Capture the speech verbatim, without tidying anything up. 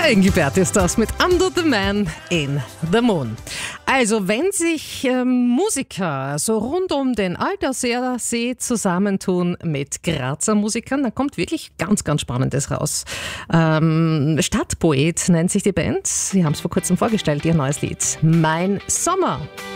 Engelbert ist das mit Under the Man in the Moon. Also wenn sich ähm, Musiker so rund um den Alterseer See zusammentun mit Grazer Musikern, dann kommt wirklich ganz, ganz Spannendes raus. Ähm, Stadtpoet nennt sich die Band. Sie haben es vor kurzem vorgestellt, ihr neues Lied Mein Sommer.